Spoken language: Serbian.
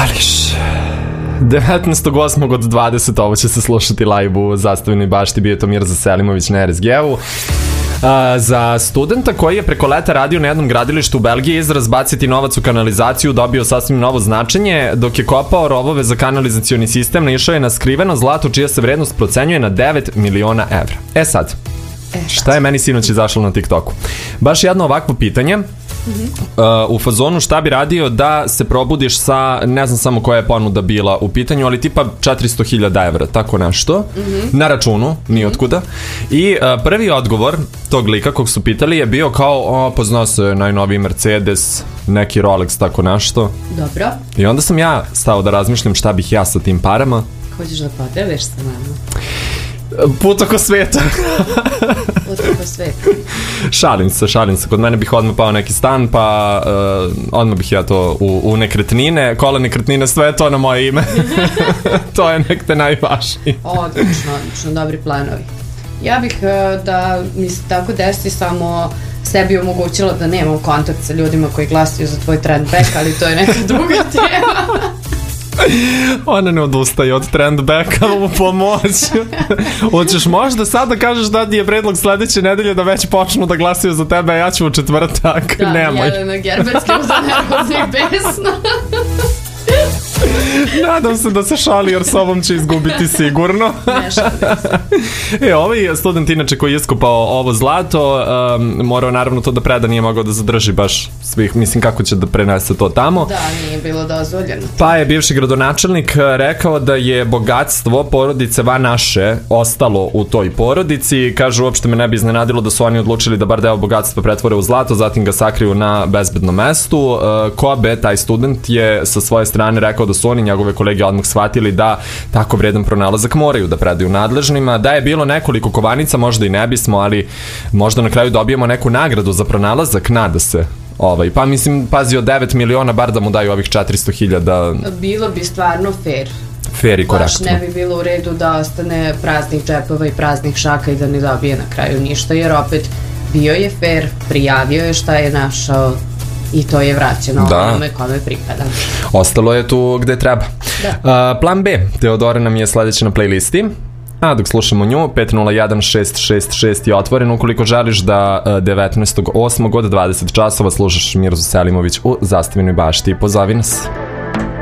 želiš. 19.8. od 20. ovo će se slušati live u Zastavinoj bašti. Bio je to Mirza Selimović na RSG-u. Za studenta koji je preko leta radio na jednom gradilištu u Belgiji, izraz baciti novac u kanalizaciju dobio sasvim novo značenje. Dok je kopao rovove za kanalizacioni sistem, naišao je na skriveno zlato čija se vrednost procenjuje na 9 miliona evra. Sad, šta je meni sinoć izašlo na TikToku? Baš jedno ovakvo pitanje. U fazonu šta bi radio da se probudiš sa, ne znam samo koja je ponuda bila u pitanju, ali tipa 400.000 evra, tako nešto, na računu, nijotkuda. I prvi odgovor tog lika kog su pitali je bio kao, poznao se najnoviji Mercedes, neki Rolex, tako nešto. Dobro. I onda sam ja stao da razmišljam šta bih ja sa tim parama. Hoćeš da podeliš sa nama? Put oko sveta. Put oko sveta. Šalim se. Kod mene bih odmah pao neki stan, pa odmah bih ja to u nekretnine. Kola nekretnine, sve je to na moje ime. To je nekde najvažnije. Odlično, dobri planovi. Ja bih da mi se tako desi samo sebi omogućila da nemam kontakt sa ljudima koji glasaju za tvoj trend back, ali to je neka druga tema. Ona ne odustaje od trend backa u pomoć. Hoćeš možda sad da kažeš da ti je predlog sledeće nedelje da već počnu da glasaju za tebe, a ja ću u četvrtak. Da, nemoj. Jelena Gerberski za nervoznih besna. Nadam se da se šali, jer s ovom će izgubiti sigurno. Ne šali. Ovaj student inače koji je iskopao ovo zlato morao naravno to da preda, nije mogao da zadrži baš svih, mislim kako će da prenese to tamo. Da, nije bilo dozvoljeno. Pa je bivši gradonačelnik rekao da je bogatstvo porodice van naše ostalo u toj porodici. Kaže, uopšte me ne bi iznenadilo da su oni odlučili da bar deo bogatstva pretvore u zlato, zatim ga sakriju na bezbednom mestu. Kobe, taj student, je sa svoje strane rekao da su oni, njegove kolege, odmah shvatili da tako vredan pronalazak moraju da predaju nadležnima. Da je bilo nekoliko kovanica, možda i ne bismo, ali možda na kraju dobijemo neku nagradu za pronalazak, nada se. Pa mislim, pazi, od 9 miliona bar da mu daju ovih 400.000. Bilo bi stvarno fair i korektno. Baš ne bi bilo u redu da ostane praznih džepova i praznih šaka i da ne dobije na kraju ništa, jer opet bio je fair, prijavio je šta je našao i to je vraćeno onome kome pripada. Ostalo je tu gde treba. Plan B, Teodora nam je sledeća na playlisti. A dok slušamo nju, 501-666 je otvoren. Ukoliko želiš da 19.8. od 20 časova slušaš Mirzu Selimović u Zastavinoj bašti, pozovi nas.